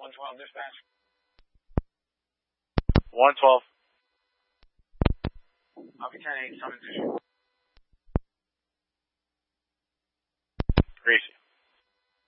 112 dispatch. 112. Copy 10-8, summon fishing. Greasy.